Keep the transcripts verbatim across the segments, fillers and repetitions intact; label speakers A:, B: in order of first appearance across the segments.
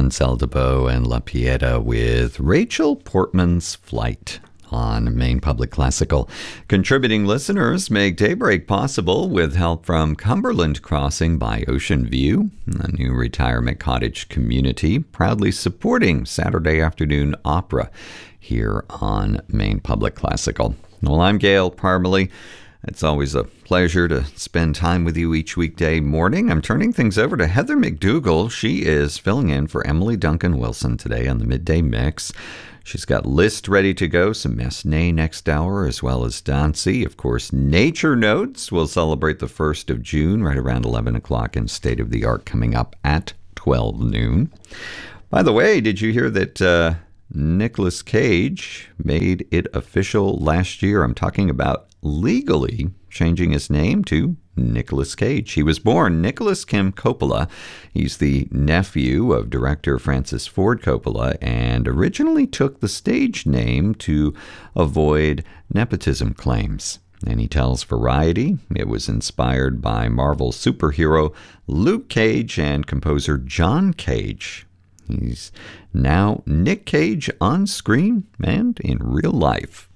A: Mademoiselle DeBow and La Pieta with Rachel Portman's Flight on Maine Public Classical. Contributing listeners make Daybreak possible with help from Cumberland Crossing by Ocean View, a new retirement cottage community proudly supporting Saturday afternoon opera here on Maine Public Classical. Well, I'm Gail Parmalee. It's always a pleasure to spend time with you each weekday morning. I'm turning things over to Heather McDougall. She is filling in for Emily Duncan Wilson today on the Midday Mix. She's got List ready to go, some Massenet next hour, as well as Dancy. Of course, Nature Notes will celebrate the first of June, right around eleven o'clock, and State of the Art coming up at twelve noon. By the way, did you hear that uh, Nicolas Cage made it official last year? I'm talking about legally changing his name to Nicolas Cage. He was born Nicholas Kim Coppola. He's the nephew of director Francis Ford Coppola and originally took the stage name to avoid nepotism claims. And he tells Variety it was inspired by Marvel superhero Luke Cage and composer John Cage. He's now Nick Cage on screen and in real life.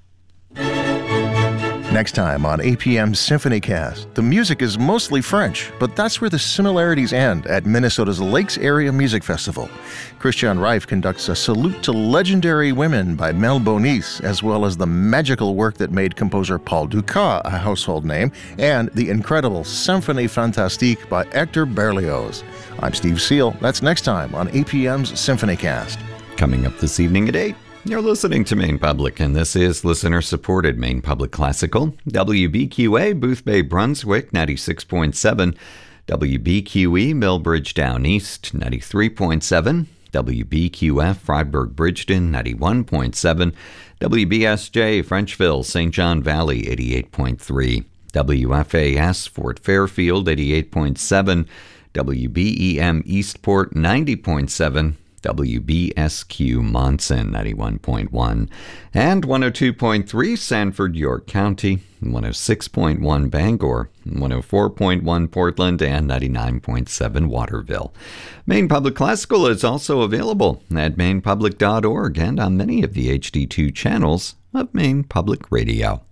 B: Next time on A P M's SymphonyCast, the music is mostly French, but that's where the similarities end at Minnesota's Lakes Area Music Festival. Christian Reif conducts a salute to legendary women by Mel Bonis, as well as the magical work that made composer Paul Dukas a household name, and the incredible Symphonie Fantastique by Hector Berlioz. I'm Steve Seal. That's next time on A P M's SymphonyCast.
A: Coming up this evening at eight. You're listening to Maine Public, and this is listener-supported Maine Public Classical. W B Q A, Boothbay, Brunswick, ninety-six point seven. W B Q E, Millbridge Down East, ninety-three point seven. W B Q F, Freiburg, Bridgeton, ninety-one point seven. W B S J, Frenchville, Saint John Valley, eighty-eight point three. W F A S, Fort Fairfield, eighty-eight point seven. W B E M, Eastport, ninety point seven. W B S Q Monson, ninety-one point one, and one oh two point three Sanford, York County, one oh six point one Bangor, one oh four point one Portland, and ninety-nine point seven Waterville. Maine Public Classical is also available at maine public dot org and on many of the H D two channels of Maine Public Radio.